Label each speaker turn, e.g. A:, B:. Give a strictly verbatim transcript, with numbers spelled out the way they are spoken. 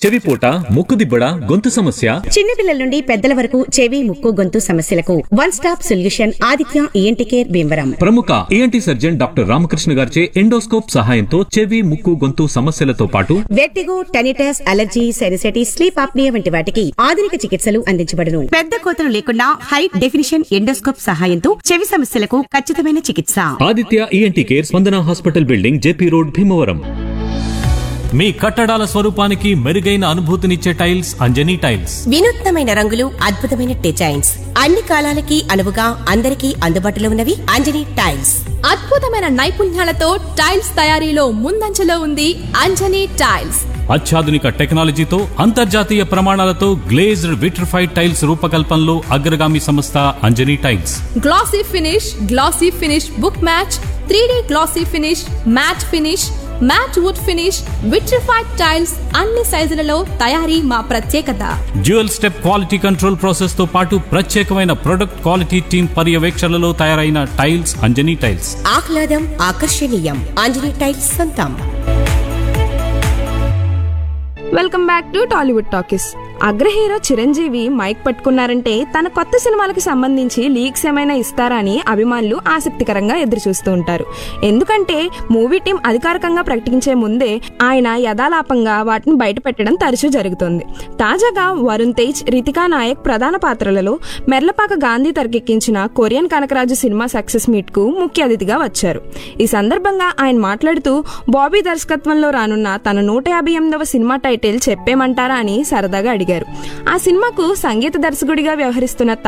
A: చెవిపోట, ముక్కుదిబ్బడ, గొంతు సమస్య,
B: చిన్నపిల్లల నుండి పెద్దల వరకు చెవి, ముక్కు, గొంతు సమస్యలకు one stop solution Aditya ENT care Bhimavaram.
A: ప్రముఖ ఈఎన్టీ సర్జన్ డాక్టర్ రామకృష్ణ గారిచే ఎండోస్కోప్ సహాయంతో చెవి, ముక్కు, గొంతు సమస్యలతో పాటు
B: vertigo, tinnitus, allergy, sinusitis, sleep apnoea వంటి వాటికి ఆధునిక చికిత్సలు అందించబడును. పెద్ద కోతలు లేకుండా హై డెఫినిషన్ ఎండోస్కోప్ సహాయంతో చెవి సమస్యలకు ఖచ్చితమైన చికిత్స.
A: ఆదిత్య ఈఎన్టీ కేర్, స్పందన hospital building, JP road, Bhimavaram. మీ కట్టడాల స్వరూపానికి మెరుగైన అనుభూతినిచ్చే టైల్స్ అంజనీ టైల్స్.
B: వినూత్నమైన రంగులు, అద్భుతమైన డిజైన్స్, అన్ని కాలాలకి అనువుగా అందరికీ అందుబాటులో ఉన్నవి అంజనీ టైల్స్.
C: అద్భుతమైన నైపుణ్యాలతో టైల్స్ తయారీలో ముందంజలో ఉంది అంజనీ టైల్స్.
A: అత్యాధునిక టెక్నాలజీతో అంతర్జాతీయ ప్రమాణాలతో గ్లేజ్డ్ విట్రిఫైడ్ టైల్స్ రూపకల్పనలో అగ్రగామి సంస్థ Anjani tiles.
C: Glossy finish, glossy finish book match, three D glossy finish, mat finish, mat would finish, vitrified tiles అన్ని సైజులలో తయారీ మా ప్రత్యేకత.
A: Dual step quality control process తో పాటు ప్రత్యేకమైన ప్రొడక్ట్ క్వాలిటీ టీమ్ పర్యవేక్షణలో తయారైన టైల్స్ అంజనీ టైల్స్.
B: ఆహ్లాదం, ఆకర్షణీయం, అంజనీ టైల్స్ సొంతం.
D: Welcome back to Tollywood talkies. అగ్ర హీరో చిరంజీవి మైక్ పట్టుకున్నారంటే తన కొత్త సినిమాలకు సంబంధించి లీక్స్ ఏమైనా ఇస్తారా అని అభిమానులు ఆసక్తికరంగా ఎదురుచూస్తూ ఉంటారు. ఎందుకంటే మూవీ టీం అధికారికంగా ప్రకటించే ముందే ఆయన యథాలాపంగా వాటిని బయట పెట్టడం తరచూ జరుగుతుంది. తాజాగా వరుణ్ తేజ్, రితికా నాయక్ ప్రధాన పాత్రలలో మెర్లపాక గాంధీ తెరకెక్కించిన Korean Kanakaraju cinema success meet కు ముఖ్య అతిథిగా వచ్చారు. ఈ సందర్భంగా ఆయన మాట్లాడుతూ బాబీ దర్శకత్వంలో రానున్న తన నూట యాభై ఎనిమిదవ సినిమా టైటిల్ చెప్పేమంటారా అని సరదాగా అడిగారు. ఆ సినిమాకు సంగీత దర్శకుడిగా వ్యవహరిస్తున్న